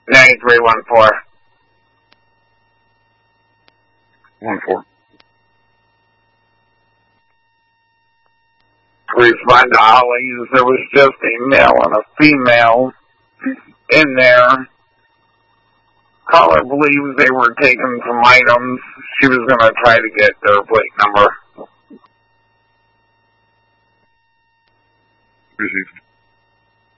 9314. 14. Respond to Ollie's. There was just a male and a female in there. Caller believes they were taking some items. She was going to try to get their plate number. Received.